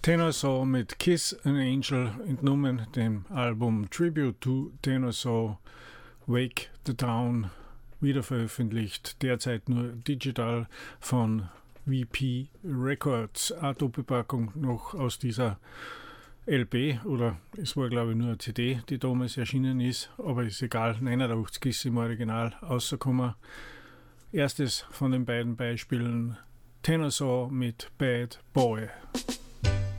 Tenor Saw mit Kiss an Angel, entnommen dem Album Tribute to Tenor Saw, Wake the Town, wiederveröffentlicht, derzeit nur digital von VP Records. Eine Doppelpackung noch aus dieser LP, oder es war glaube ich nur eine CD, die damals erschienen ist, aber ist egal, 89 ist im Original rausgekommen. Erstes von den beiden Beispielen, Tenor Saw mit Bad Boy.